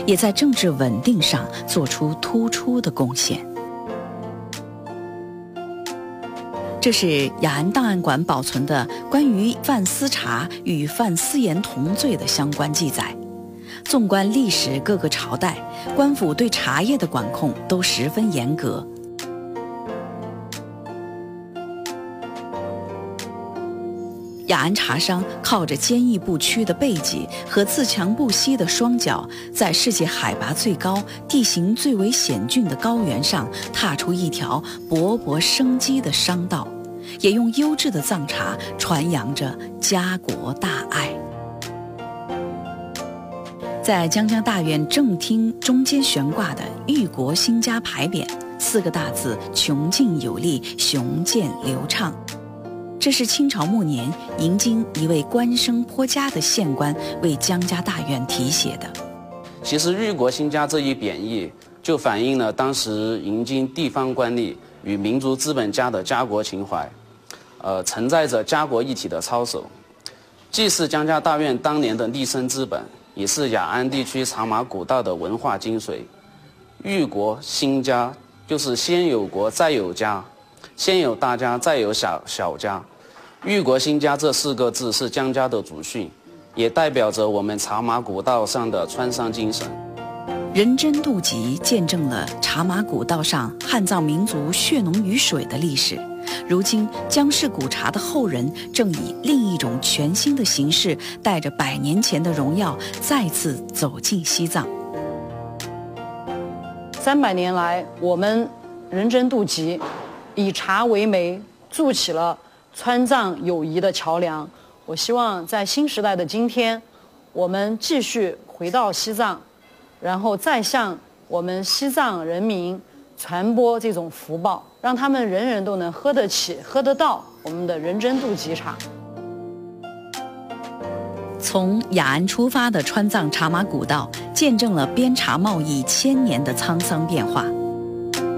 也在政治稳定上做出突出的贡献。这是雅安档案馆保存的关于范思茶与范思言同罪的相关记载。纵观历史各个朝代，官府对茶叶的管控都十分严格。雅安茶商靠着坚毅不屈的背脊和自强不息的双脚，在世界海拔最高、地形最为险峻的高原上，踏出一条勃勃生机的商道，也用优质的藏茶传扬着家国大爱。在江家大院正厅中间悬挂的“裕国兴家”牌匾，4个大字邛劲有力，雄健流畅。这是清朝末年迎京一位官声颇佳的县官为江家大院题写的。 其实裕国兴家这一匾义就反映了当时迎京地方官吏与民族资本家的家国情怀，承载着家国一体的操守，既是江家大院当年的立身之本，也是雅安地区茶马古道的文化精髓。裕国兴家就是先有国再有家，先有大家再有小家。裕国兴家这4个字是江家的祖训，也代表着我们茶马古道上的川商精神。 人真渡集见证了茶马古道上汉藏民族血浓于水的历史。如今江氏古茶的后人正以另一种全新的形式，带着100年前的荣耀再次走进西藏。 300年来，我们人真渡集以茶为媒，筑起了川藏友谊的桥梁。我希望在新时代的今天，我们继续回到西藏，然后再向我们西藏人民传播这种福报，让他们人人都能喝得起、喝得到我们的人真渡集茶。 从雅安出发的川藏茶马古道，见证了边茶贸易1000年的沧桑变化。